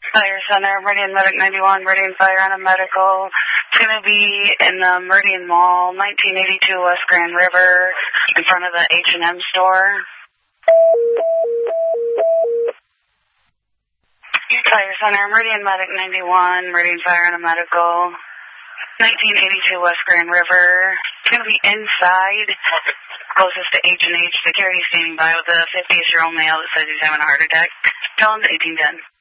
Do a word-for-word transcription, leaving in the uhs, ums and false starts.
Fire Center, Meridian Medic ninety-one, Meridian Fire on a medical. It's going to be in the Meridian Mall, nineteen eighty-two West Grand River, in front of the H and M store. Fire Center, Meridian Medic ninety-one, Meridian Fire on a medical. nineteen eighty-two West Grand River. It's going to be inside, closest to H and H. Security standing by with a fifty-year-old male that says he's having a heart attack. Tell him eighteen ten.